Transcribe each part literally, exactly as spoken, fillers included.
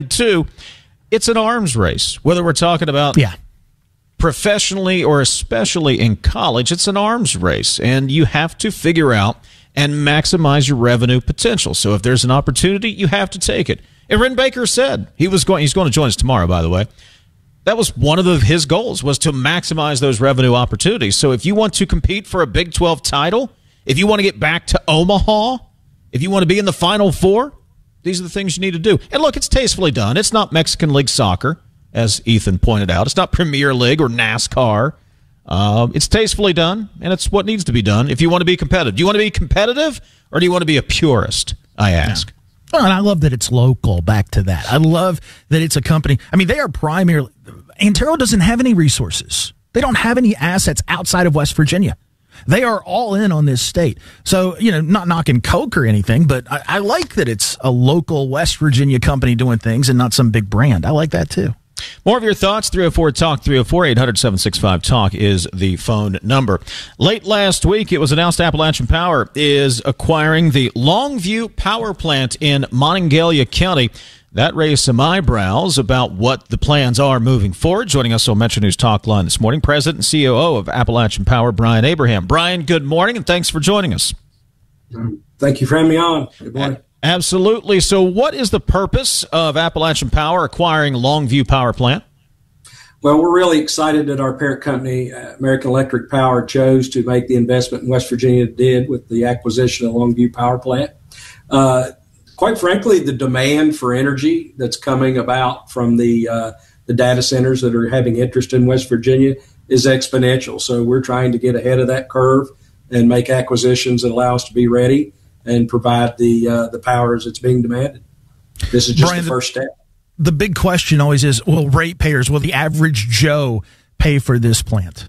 two, it's an arms race. Whether we're talking about yeah. professionally or especially in college, it's an arms race, and you have to figure out and maximize your revenue potential. So if there's an opportunity, you have to take it. And Wren Baker said he was going. He's going to join us tomorrow, by the way. That was one of the, his goals, was to maximize those revenue opportunities. So if you want to compete for a Big twelve title, if you want to get back to Omaha, if you want to be in the Final Four, these are the things you need to do. And look, it's tastefully done. It's not Mexican League soccer, as Ethan pointed out. It's not Premier League or NASCAR. Uh, it's tastefully done, and it's what needs to be done if you want to be competitive. Do you want to be competitive, or do you want to be a purist, I ask? Yeah. Well, and I love that it's local, back to that. I love that it's a company. I mean, they are primarily – Antero doesn't have any resources. They don't have any assets outside of West Virginia. They are all in on this state. So, you know, not knocking Coke or anything, but I, I like that it's a local West Virginia company doing things and not some big brand. I like that, too. More of your thoughts, three oh four talk, three oh four, eight hundred, seven six five, talk is the phone number. Late last week, it was announced Appalachian Power is acquiring the Longview Power Plant in Monongalia County. That raised some eyebrows about what the plans are moving forward. Joining us on Metro News Talk Line this morning, President and C O O of Appalachian Power, Brian Abraham. Brian, good morning, and thanks for joining us. Thank you for having me on. Good morning. Absolutely. So what is the purpose of Appalachian Power acquiring Longview Power Plant? Well, we're really excited that our parent company, uh, American Electric Power, chose to make the investment in West Virginia it did with the acquisition of Longview Power Plant. Uh, quite frankly, the demand for energy that's coming about from the uh, the data centers that are having interest in West Virginia is exponential. So we're trying to get ahead of that curve and make acquisitions that allow us to be ready and provide the uh, the power as it's being demanded. This is just Brian, the first step. The big question always is, will ratepayers, will the average Joe pay for this plant?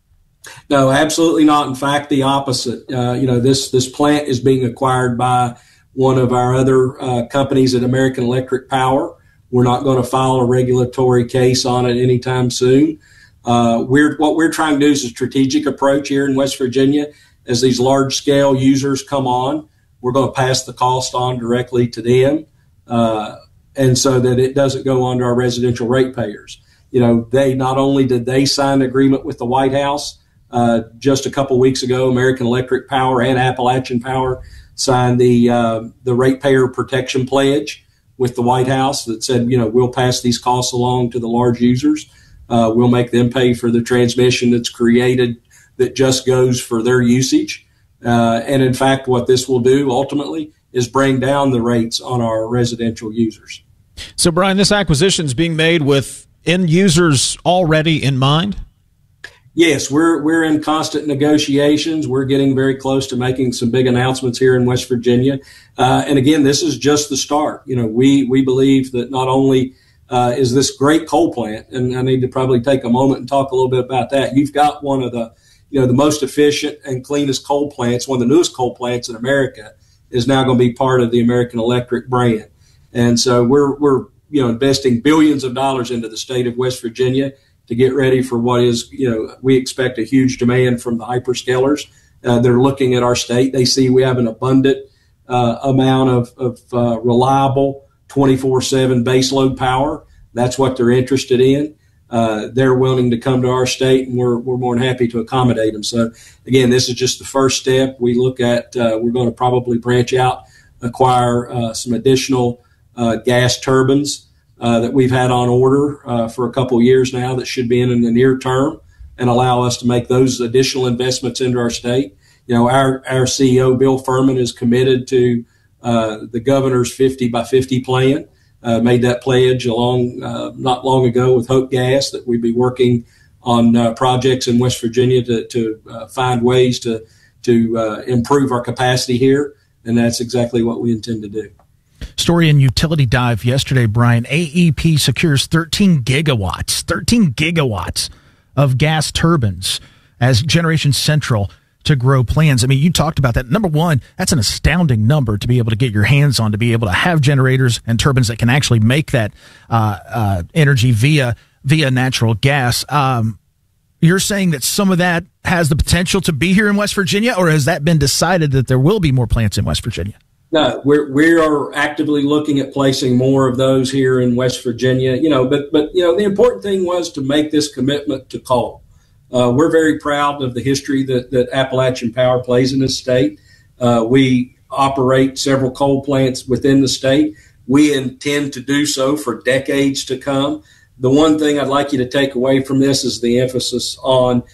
No, absolutely not. In fact, the opposite. Uh, you know, this this plant is being acquired by one of our other uh, companies at American Electric Power. We're not going to file a regulatory case on it anytime soon. Uh, we're what we're trying to do is a strategic approach here in West Virginia. As these large scale users come on, we're going to pass the cost on directly to them, uh, and so that it doesn't go on to our residential ratepayers. You know, they not only did they sign an agreement with the White House uh, just a couple weeks ago, American Electric Power and Appalachian Power signed the uh, the ratepayer protection pledge with the White House that said, you know, we'll pass these costs along to the large users. Uh, we'll make them pay for the transmission that's created that just goes for their usage. Uh, and in fact, what this will do ultimately is bring down the rates on our residential users. So, Brian, this acquisition is being made with end users already in mind? Yes, we're we're in constant negotiations. We're getting very close to making some big announcements here in West Virginia. Uh, and again, this is just the start. You know, we we believe that not only uh, is this great coal plant, and I need to probably take a moment and talk a little bit about that. You've got one of the you know, the most efficient and cleanest coal plants, one of the newest coal plants in America, is now going to be part of the American Electric brand. And so we're, we're, you know, investing billions of dollars into the state of West Virginia to get ready for what is, you know, we expect a huge demand from the hyperscalers. Uh, they're looking at our state. They see we have an abundant uh, amount of, of uh, reliable twenty-four seven baseload power. That's what they're interested in. Uh, they're willing to come to our state, and we're we're more than happy to accommodate them. So, again, this is just the first step. We look at uh, we're going to probably branch out, acquire uh, some additional uh, gas turbines uh, that we've had on order uh, for a couple of years now that should be in in the near term and allow us to make those additional investments into our state. You know, our our C E O, Bill Furman, is committed to uh, the governor's fifty by fifty plan. Uh, made that pledge along uh, not long ago with Hope Gas that we'd be working on uh, projects in West Virginia to, to uh, find ways to to uh, improve our capacity here, and that's exactly what we intend to do. Story in Utility Dive yesterday, Brian. A E P secures thirteen gigawatts, thirteen gigawatts of gas turbines as Generation Central to grow plans. I mean, you talked about that. Number one, that's an astounding number to be able to get your hands on, to be able to have generators and turbines that can actually make that uh, uh, energy via via natural gas. Um, you're saying that some of that has the potential to be here in West Virginia, or has that been decided that there will be more plants in West Virginia? No, we're we are actively looking at placing more of those here in West Virginia. You know, but but you know, the important thing was to make this commitment to coal. Uh, we're very proud of the history that, that Appalachian Power plays in this state. Uh, we operate several coal plants within the state. We intend to do so for decades to come. The one thing I'd like you to take away from this is the emphasis on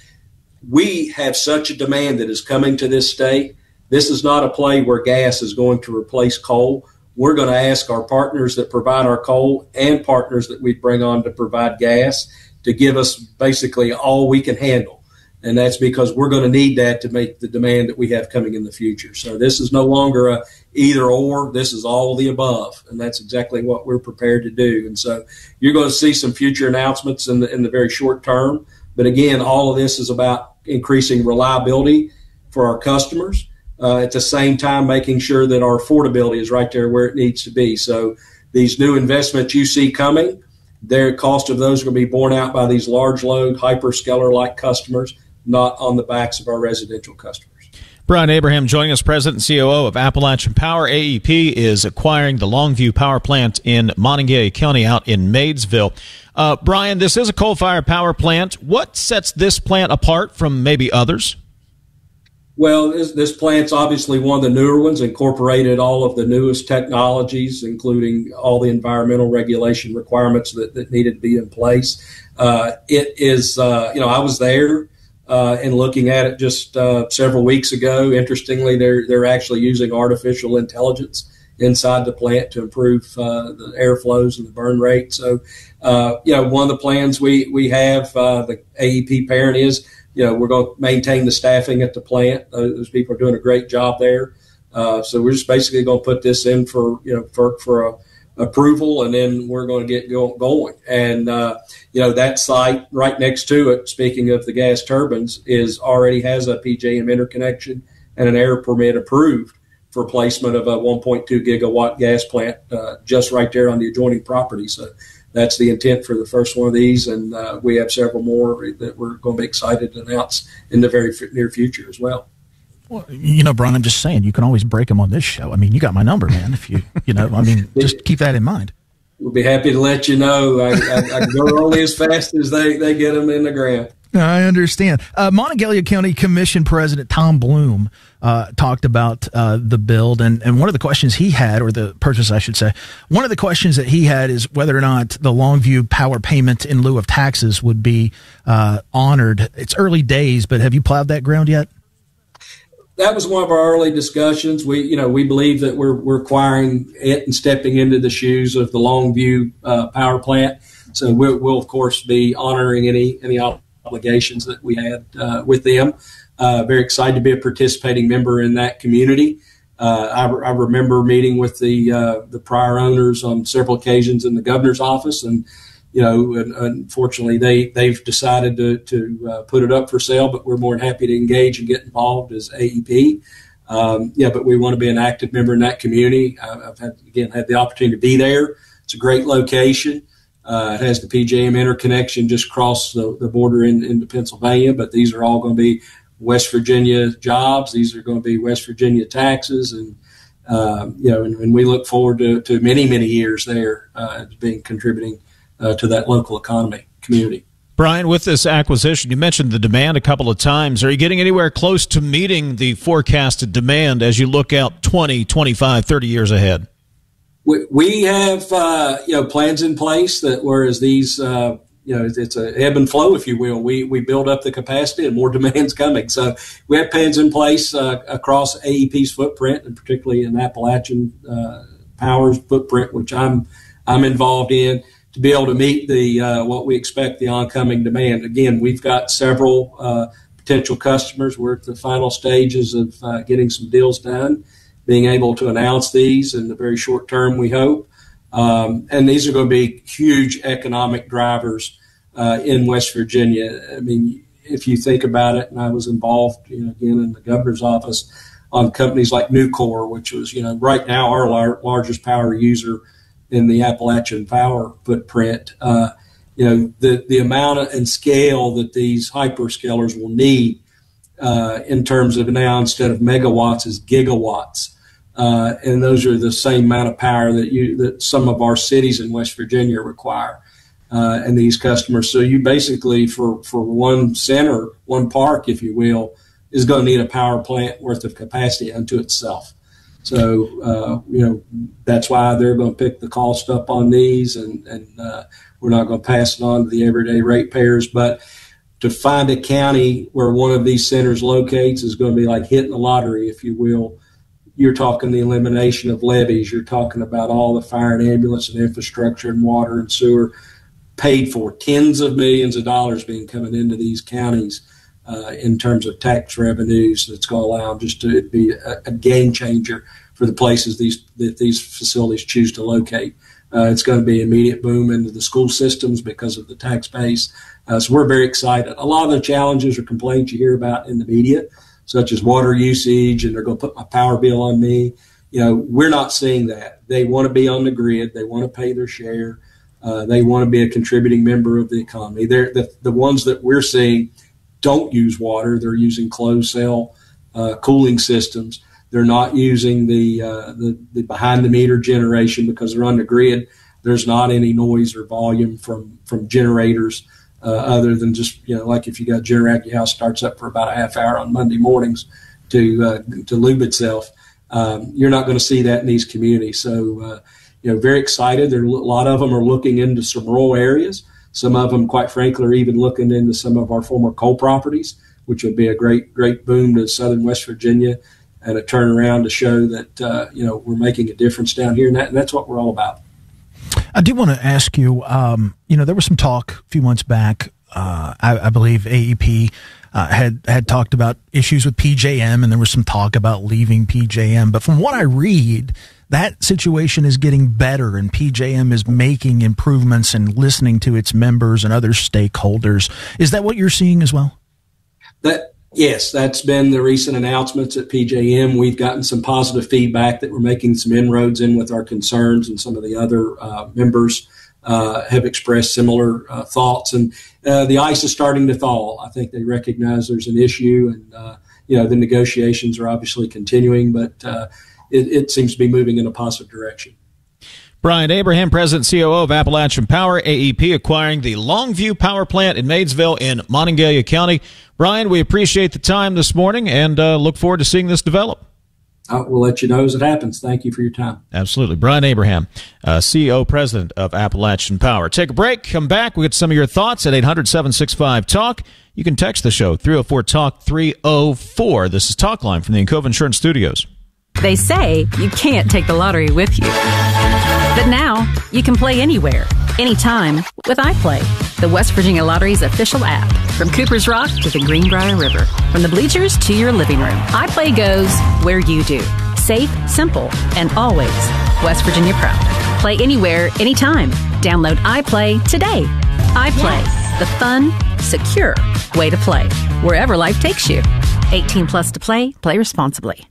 we have such a demand that is coming to this state. This is not a play where gas is going to replace coal. We're going to ask our partners that provide our coal and partners that we bring on to provide gas to give us basically all we can handle. And that's because we're going to need that to make the demand that we have coming in the future. So this is no longer a either or. This is all the above. And that's exactly what we're prepared to do. And so you're going to see some future announcements in the, in the very short term. But again, all of this is about increasing reliability for our customers. Uh, at the same time, making sure that our affordability is right there where it needs to be. So these new investments you see coming, their cost of those are going to be borne out by these large load hyperscaler-like customers, not on the backs of our residential customers. Brian Abraham joining us, President and C O O of Appalachian Power. A E P is acquiring the Longview Power Plant in Montague County out in Maysville. Uh, Brian, this is a coal-fired power plant. What sets this plant apart from maybe others? Well, this, this plant's obviously one of the newer ones, incorporated all of the newest technologies, including all the environmental regulation requirements that, that needed to be in place. Uh, it is, uh, you know, I was there uh, and looking at it just uh, several weeks ago. Interestingly, they're they're actually using artificial intelligence inside the plant to improve uh, the airflows and the burn rate. So, uh, you know, one of the plans we we have, uh, the A E P parent is, you know, we're going to maintain the staffing at the plant. Those people are doing a great job there. Uh, so we're just basically going to put this in for, you know, for, for a, approval, and then we're going to get go, going. And, uh, you know, that site right next to it, speaking of the gas turbines, is already has a P J M interconnection and an air permit approved for placement of a one point two gigawatt gas plant uh, just right there on the adjoining property. So that's the intent for the first one of these, and uh, we have several more that we're going to be excited to announce in the very f- near future as well. Well, you know, Brian, I'm just saying, you can always break them on this show. I mean, you got my number, man. If you, you know, I mean, just keep that in mind. We'll be happy to let you know. I, I, I go only as fast as they, they get them in the ground. I understand. Uh, Monongalia County Commission President Tom Bloom uh, talked about uh, the build, and, and one of the questions he had, or the purchase, I should say, one of the questions that he had is whether or not the Longview power payment in lieu of taxes would be uh, honored. It's early days, but have you plowed that ground yet? That was one of our early discussions. We, you know, we believe that we're, we're acquiring it and stepping into the shoes of the Longview uh, power plant. So we'll, we'll, of course, be honoring any any obligations that we had uh, with them. Uh, very excited to be a participating member in that community. Uh, I, I remember meeting with the uh, the prior owners on several occasions in the governor's office, and you know, and, unfortunately, they they've decided to to uh, put it up for sale. But we're more than happy to engage and get involved as A E P. Um, yeah, but we want to be an active member in that community. I've had again had the opportunity to be there. It's a great location. Uh, it has the P J M interconnection just across the, the border in, into Pennsylvania, but these are all going to be West Virginia jobs. These are going to be West Virginia taxes, and um, you know, and, and we look forward to, to many, many years there uh, being contributing uh, to that local economy community. Brian, with this acquisition, you mentioned the demand a couple of times. Are you getting anywhere close to meeting the forecasted demand as you look out twenty, twenty-five, thirty years ahead? We, we have, uh, you know, plans in place that whereas these, uh, you know, it's a ebb and flow, if you will. We we build up the capacity and more demand's coming. So we have plans in place uh, across A E P's footprint, and particularly in Appalachian uh, Power's footprint, which I'm I'm involved in, to be able to meet the uh, what we expect the oncoming demand. Again, we've got several uh, potential customers. We're at the final stages of uh, getting some deals done, being able to announce these in the very short term, we hope. Um, and these are going to be huge economic drivers uh, in West Virginia. I mean, if you think about it, and I was involved, you know, again, in the governor's office on companies like Nucor, which was, you know, right now our lar- largest power user in the Appalachian Power footprint. Uh, you know, the, the amount of, and scale that these hyperscalers will need uh, in terms of now, instead of megawatts, is gigawatts. Uh, and those are the same amount of power that you that some of our cities in West Virginia require, uh, and these customers. So you basically, for, for one center, one park, if you will, is going to need a power plant worth of capacity unto itself. So, uh, you know, that's why they're going to pick the cost up on these, and, and uh, we're not going to pass it on to the everyday ratepayers. But to find a county where one of these centers locates is going to be like hitting the lottery, if you will. You're talking the elimination of levies. You're talking about all the fire and ambulance and infrastructure and water and sewer paid for, tens of millions of dollars being coming into these counties uh, in terms of tax revenues. That's going to allow them just to be a, a game changer for the places these that these facilities choose to locate. Uh, it's going to be immediate boom into the school systems because of the tax base. Uh, so we're very excited. A lot of the challenges or complaints you hear about in the media, such as water usage, and they're going to put my power bill on me. You know, we're not seeing that. They want to be on the grid. They want to pay their share. Uh, they want to be a contributing member of the economy. They're the, the ones that we're seeing don't use water. They're using closed cell uh, cooling systems. They're not using the, uh, the, the behind the meter generation because they're on the grid. There's not any noise or volume from, from generators. Uh, other than just, you know, like if you got a generator, your house starts up for about a half hour on Monday mornings to uh, to lube itself. Um, you're not going to see that in these communities. So, uh, you know, very excited. There are a lot of them are looking into some rural areas. Some of them, quite frankly, are even looking into some of our former coal properties, which would be a great, great boom to southern West Virginia and a turnaround to show that, uh, you know, we're making a difference down here. And, that, and that's what we're all about. I do want to ask you, um, you know, there was some talk a few months back, uh, I, I believe A E P uh, had, had talked about issues with P J M, and there was some talk about leaving P J M. But from what I read, that situation is getting better, and P J M is making improvements and listening to its members and other stakeholders. Is that what you're seeing as well? That Yes, that's been the recent announcements at P J M. We've gotten some positive feedback that we're making some inroads in with our concerns, and some of the other uh, members uh, have expressed similar uh, thoughts. And uh, the ice is starting to thaw. I think they recognize there's an issue, and uh, you know the negotiations are obviously continuing, but uh, it, it seems to be moving in a positive direction. Brian Abraham, President and C O O of Appalachian Power, A E P, acquiring the Longview Power Plant in Maysville in Monongalia County. Brian, we appreciate the time this morning and uh, look forward to seeing this develop. Uh, we'll let you know as it happens. Thank you for your time. Absolutely. Brian Abraham, uh, C E O, President of Appalachian Power. Take a break. Come back. We'll get some of your thoughts at eight hundred, seven six five, talk. You can text the show, three oh four, talk, three oh four. This is Talk Line from the Encova Insurance Studios. They say you can't take the lottery with you. But now, you can play anywhere, anytime, with iPlay, the West Virginia Lottery's official app. From Cooper's Rock to the Greenbrier River, from the bleachers to your living room, iPlay goes where you do. Safe, simple, and always West Virginia proud. Play anywhere, anytime. Download iPlay today. iPlay, yes. The fun, secure way to play, wherever life takes you. eighteen plus to play, play responsibly.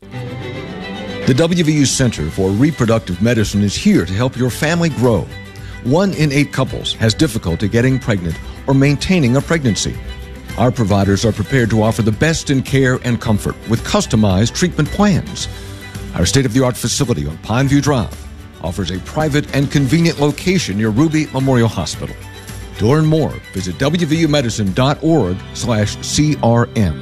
The W V U Center for Reproductive Medicine is here to help your family grow. One in eight couples has difficulty getting pregnant or maintaining a pregnancy. Our providers are prepared to offer the best in care and comfort with customized treatment plans. Our state-of-the-art facility on Pineview Drive offers a private and convenient location near Ruby Memorial Hospital. To learn more, visit w v u medicine dot org slash C R M.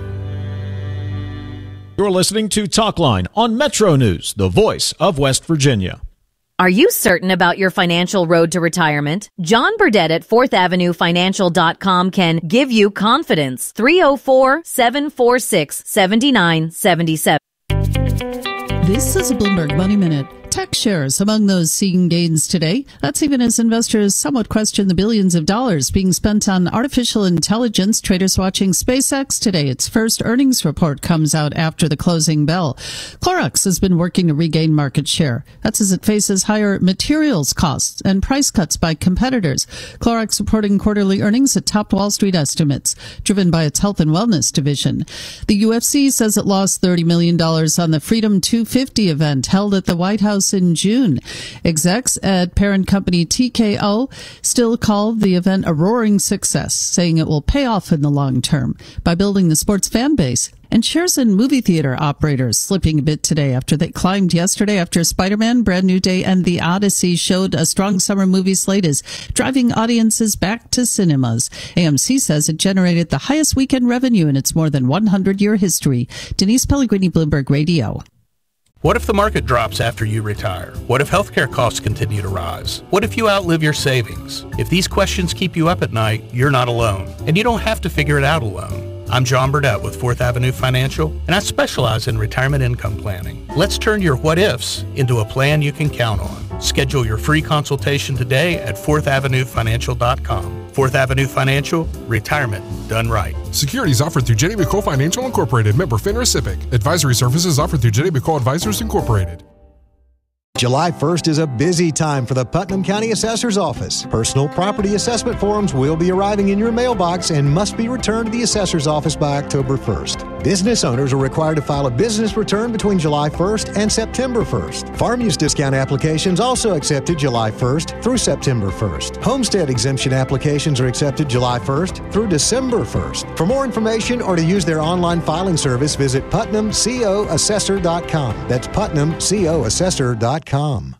You're listening to Talkline on Metro News, the voice of West Virginia. Are you certain about your financial road to retirement? John Burdett at fourth avenue financial dot com can give you confidence. three oh four, seven four six, seven nine seven seven. This is a Bloomberg Money Minute. Tech shares among those seeing gains today. That's even as investors somewhat question the billions of dollars being spent on artificial intelligence. Traders watching SpaceX today. Its first earnings report comes out after the closing bell. Clorox has been working to regain market share. That's as it faces higher materials costs and price cuts by competitors. Clorox reporting quarterly earnings that topped Wall Street estimates, driven by its health and wellness division. The U F C says it lost thirty million dollars on the Freedom two fifty event held at the White House Vegas in June. Execs at parent company T K O still call the event a roaring success, saying it will pay off in the long term by building the sports fan base. And shares in movie theater operators slipping a bit today after they climbed yesterday after Spider-Man, Brand New Day, and The Odyssey showed a strong summer movie slate is driving audiences back to cinemas. A M C says it generated the highest weekend revenue in its more than one hundred year history. Denise Pellegrini, Bloomberg Radio. What if the market drops after you retire? What if healthcare costs continue to rise? What if you outlive your savings? If these questions keep you up at night, you're not alone, and you don't have to figure it out alone. I'm John Burdett with Fourth Avenue Financial, and I specialize in retirement income planning. Let's turn your what-ifs into a plan you can count on. Schedule your free consultation today at fourth avenue financial dot com. Fourth Avenue Financial, retirement done right. Securities offered through Jenny McCole Financial Incorporated, member FINRA SIPC. Advisory services offered through Jenny McCole Advisors Incorporated. July first is a busy time for the Putnam County Assessor's Office. Personal property assessment forms will be arriving in your mailbox and must be returned to the Assessor's Office by October first. Business owners are required to file a business return between July first and September first. Farm use discount applications also accepted July first through September first. Homestead exemption applications are accepted July first through December first. For more information or to use their online filing service, visit putnam co assessor dot com. That's putnam co assessor dot com.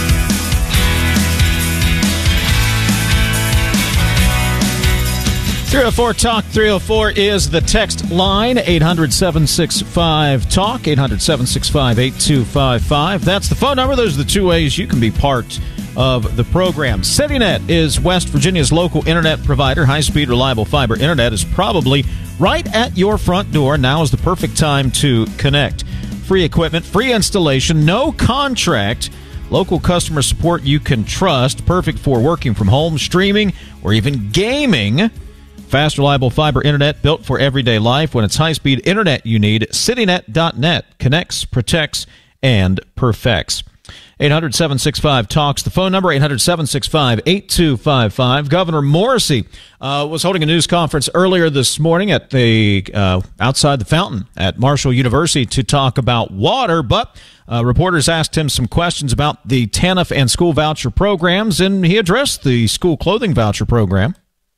three oh four Talk three oh four is the text line. eight hundred, seven six five, talk. eight hundred, seven six five, eight two five five. That's the phone number. Those are the two ways you can be part of the program. CityNet is West Virginia's local internet provider. High-speed, reliable fiber internet is probably right at your front door. Now is the perfect time to connect. Free equipment, free installation, no contract. Local customer support you can trust. Perfect for working from home, streaming, or even gaming. Fast, reliable fiber internet built for everyday life. When it's high-speed internet you need, citynet dot net connects, protects, and perfects. eight hundred, seven six five, talks. The phone number, eight hundred, seven six five, eight two five five. Governor Morrisey uh, was holding a news conference earlier this morning at the uh, outside the fountain at Marshall University to talk about water, but uh, reporters asked him some questions about the TANF and school voucher programs, and he addressed the school clothing voucher program.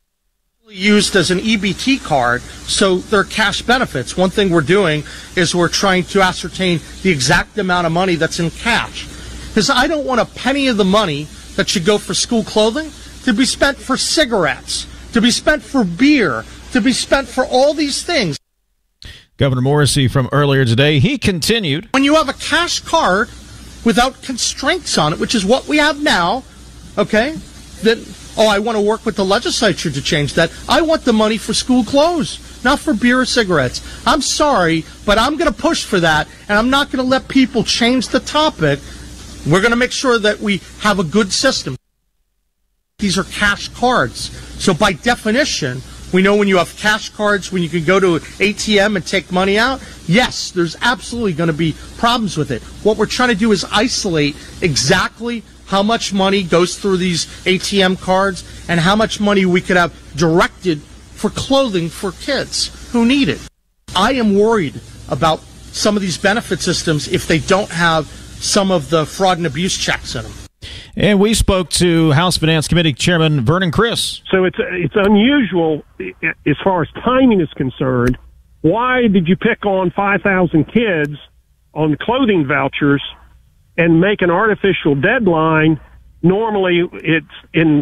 Used as an E B T card, so they're cash benefits. One thing we're doing is we're trying to ascertain the exact amount of money that's in cash. Because I don't want a penny of the money that should go for school clothing to be spent for cigarettes, to be spent for beer, to be spent for all these things. Governor Morrisey from earlier today, he continued. When you have a cash card without constraints on it, which is what we have now, okay, then, oh, I want to work with the legislature to change that. I want the money for school clothes, not for beer or cigarettes. I'm sorry, but I'm going to push for that, and I'm not going to let people change the topic. We're going to make sure that we have a good system. These are cash cards. So by definition, we know when you have cash cards, when you can go to an A T M and take money out, yes, there's absolutely going to be problems with it. What we're trying to do is isolate exactly how much money goes through these A T M cards and how much money we could have directed for clothing for kids who need it. I am worried about some of these benefit systems if they don't have some of the fraud and abuse checks in them. And we spoke to House Finance Committee Chairman Vernon Criss. So it's it's unusual as far as timing is concerned. Why did you pick on five thousand kids on clothing vouchers and make an artificial deadline? Normally it's in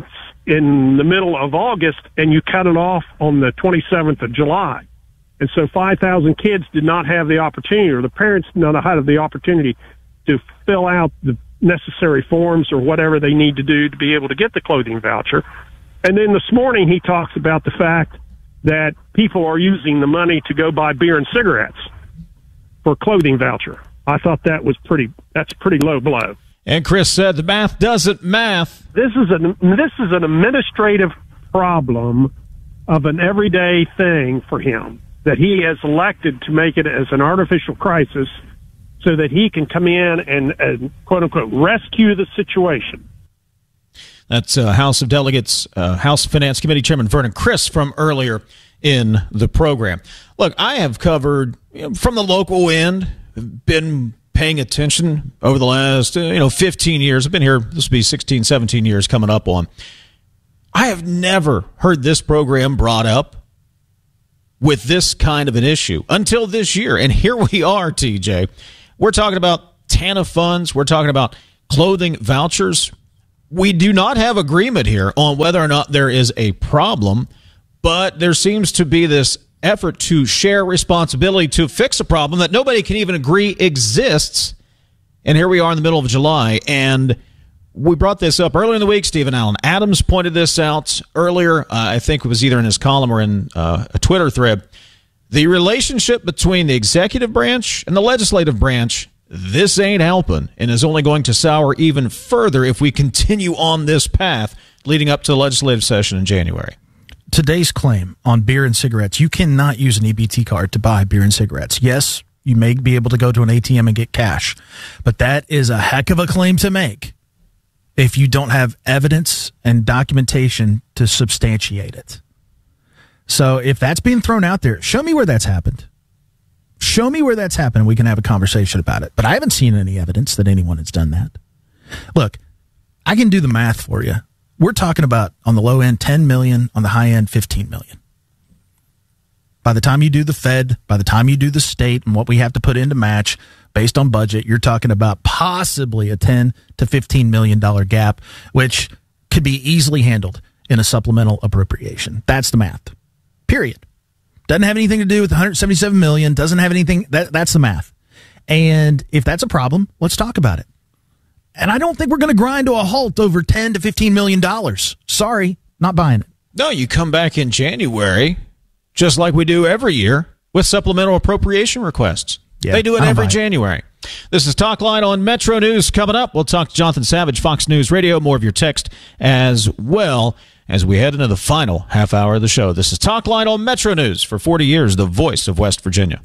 in the middle of August, and you cut it off on the twenty-seventh of July. And so five thousand kids did not have the opportunity, or the parents did not have the opportunity to fill out the necessary forms or whatever they need to do to be able to get the clothing voucher. And then this morning he talks about the fact that people are using the money to go buy beer and cigarettes for clothing voucher. I thought that was pretty, that's a pretty low blow. And Chris said the math doesn't math. This is an, this is an administrative problem of an everyday thing for him, that he has elected to make it as an artificial crisis so that he can come in and, and quote-unquote, rescue the situation. That's uh, House of Delegates, uh, House Finance Committee Chairman Vernon Criss from earlier in the program. Look, I have covered, you know, from the local end, been paying attention over the last, you know, fifteen years, I've been here, this will be sixteen, seventeen years coming up on, I have never heard this program brought up with this kind of an issue until this year. And here we are, T J. We're talking about TANF funds. We're talking about clothing vouchers. We do not have agreement here on whether or not there is a problem, but there seems to be this effort to share responsibility to fix a problem that nobody can even agree exists. And here we are in the middle of July, and we brought this up earlier in the week. Stephen Allen Adams pointed this out earlier. Uh, I think it was either in his column or in uh, a Twitter thread. The relationship between the executive branch and the legislative branch, this ain't helping, and is only going to sour even further if we continue on this path leading up to the legislative session in January. Today's claim on beer and cigarettes, you cannot use an E B T card to buy beer and cigarettes. Yes, you may be able to go to an A T M and get cash, but that is a heck of a claim to make if you don't have evidence and documentation to substantiate it. So if that's being thrown out there, show me where that's happened. Show me where that's happened. We can have a conversation about it. But I haven't seen any evidence that anyone has done that. Look, I can do the math for you. We're talking about, on the low end, ten million dollars, on the high end, fifteen million dollars. By the time you do the Fed, by the time you do the state and what we have to put in to match based on budget, you're talking about possibly a ten to fifteen million dollars gap, which could be easily handled in a supplemental appropriation. That's the math. Period. Doesn't have anything to do with one hundred seventy-seven million dollars. Doesn't have anything. That, that's the math. And if that's a problem, let's talk about it. And I don't think we're going to grind to a halt over ten to fifteen million dollars. Sorry, not buying it. No, you come back in January, just like we do every year, with supplemental appropriation requests. Yeah, they do it every January. It. This is Talk Line on Metro News. Coming up, we'll talk to Jonathan Savage, Fox News Radio. More of your text as well as we head into the final half hour of the show. This is Talk Line on Metro News. For forty years, the voice of West Virginia.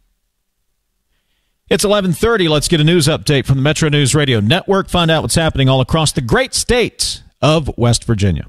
It's eleven thirty. Let's get a news update from the Metro News Radio Network. Find out what's happening all across the great state of West Virginia.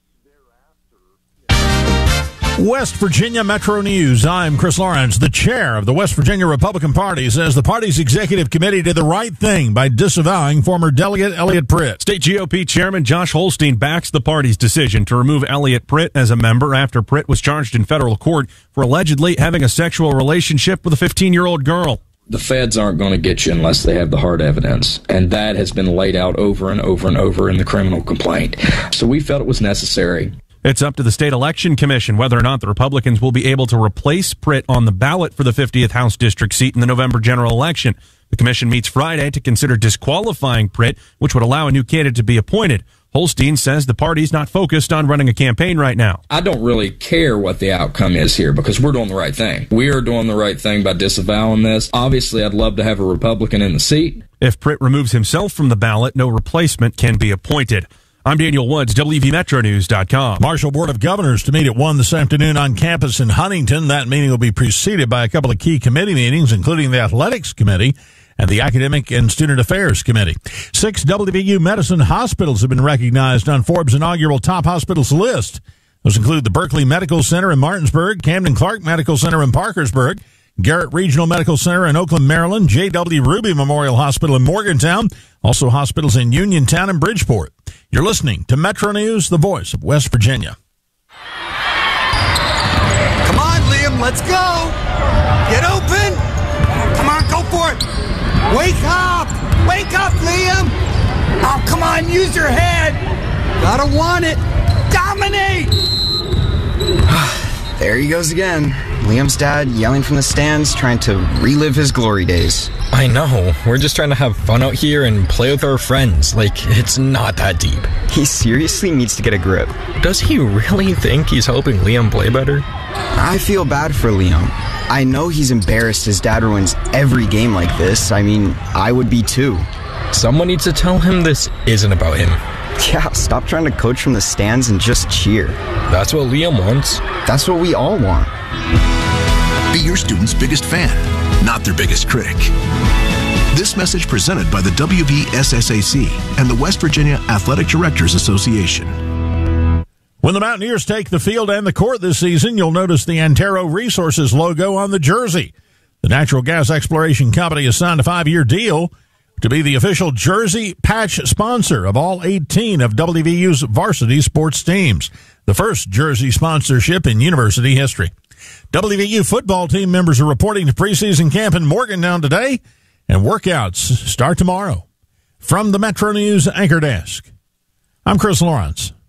West Virginia Metro News. I'm Chris Lawrence. The chair of the West Virginia Republican Party says the party's executive committee did the right thing by disavowing former delegate Elliot Pritt. State G O P Chairman Josh Holstein backs the party's decision to remove Elliot Pritt as a member after Pritt was charged in federal court for allegedly having a sexual relationship with a fifteen-year-old girl. The feds aren't going to get you unless they have the hard evidence, and that has been laid out over and over and over in the criminal complaint. So we felt it was necessary. It's up to the State Election Commission whether or not the Republicans will be able to replace Pritt on the ballot for the fiftieth House District seat in the November general election. The commission meets Friday to consider disqualifying Pritt, which would allow a new candidate to be appointed. Holstein says the party's not focused on running a campaign right now. I don't really care what the outcome is here because we're doing the right thing. We are doing the right thing by disavowing this. Obviously, I'd love to have a Republican in the seat. If Pritt removes himself from the ballot, no replacement can be appointed. I'm Daniel Woods, W V Metro News dot com. Marshall Board of Governors to meet at one this afternoon on campus in Huntington. That meeting will be preceded by a couple of key committee meetings, including the Athletics Committee and the Academic and Student Affairs Committee. Six W V U Medicine hospitals have been recognized on Forbes' inaugural top hospitals list. Those include the Berkeley Medical Center in Martinsburg, Camden Clark Medical Center in Parkersburg, Garrett Regional Medical Center in Oakland, Maryland, J W Ruby Memorial Hospital in Morgantown, also hospitals in Uniontown and Bridgeport. You're listening to Metro News, the voice of West Virginia. Come on, Liam, let's go. Get open. Come on, go for it. Wake up. Wake up, Liam. Oh, come on, use your head. Gotta want it. Dominate. There he goes again. Liam's dad yelling from the stands, trying to relive his glory days. I know. We're just trying to have fun out here and play with our friends. Like, it's not that deep. He seriously needs to get a grip. Does he really think he's helping Liam play better? I feel bad for Liam. I know he's embarrassed his dad ruins every game like this. I mean, I would be too. Someone needs to tell him this isn't about him. Yeah, stop trying to coach from the stands and just cheer. That's what Liam wants. That's what we all want. Be your student's biggest fan, not their biggest critic. This message presented by the W V S S A C and the West Virginia Athletic Directors Association. When the Mountaineers take the field and the court this season, you'll notice the Antero Resources logo on the jersey. The natural gas exploration company has signed a five-year deal to be the official jersey patch sponsor of all eighteen of W V U's varsity sports teams, the first jersey sponsorship in university history. W V U football team members are reporting to preseason camp in Morgantown today, and workouts start tomorrow. From the Metro News Anchor Desk, I'm Chris Lawrence.